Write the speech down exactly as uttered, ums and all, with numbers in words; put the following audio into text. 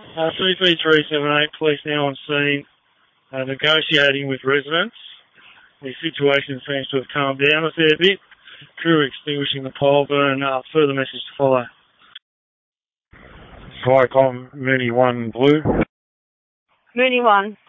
Uh, C P three seven eight, police now on scene, uh, negotiating with residents. The situation seems to have calmed down a fair bit. Crew extinguishing the pole burn. Uh, further message to follow. Viacom, Mooney one, Blue. Mooney one.